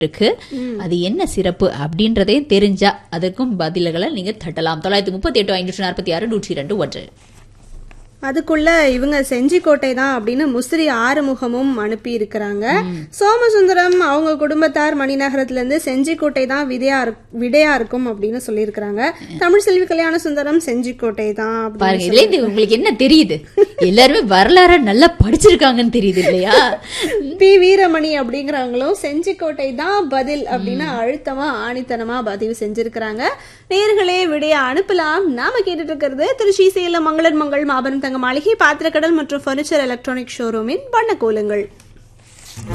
இருக்கு. அது என்ன சிறப்பு அப்படின்றதே தெரிஞ்சா அதற்கும் பதில்களை நீங்க தட்டலாம். 938-546-102. அதுக்குள்ள இவங்க செஞ்சிக்கோட்டை தான் அப்படின்னு முசிறி ஆறுமுகமும் அனுப்பி இருக்கிறாங்க. சோமசுந்தரம் அவங்க குடும்பத்தார் மணிநகரத்துல இருந்து செஞ்சிக்கோட்டை தான் விடையா இருக்கும் அப்படின்னு சொல்லியிருக்கிறாங்க. தமிழ் செல்வி கல்யாண சுந்தரம் செஞ்சிக்கோட்டை தான். பாருங்க, இதுல இருந்து உங்களுக்கு என்ன தெரியுது? எல்லாருமே வரலாறு நல்லா படிச்சிருக்காங்கன்னு தெரியுது இல்லையா? பி வீரமணி அப்படிங்கிறவங்களும் செஞ்சிக்கோட்டை தான் பதில் அப்படின்னு அழுத்தமா ஆணித்தனமா பதிவு செஞ்சிருக்கிறாங்க. நேர்களே விடைய அனுப்பலாம். நாம கேட்டுட்டு இருக்கிறது திருச்சி சேலம் மங்களன் மங்கள் மாபெரும் தங்க மாளிகை பாத்திரக்கடல் மற்றும் பர்னிச்சர் எலக்ட்ரானிக் ஷோரூமின் வண்ண கோலங்கள்.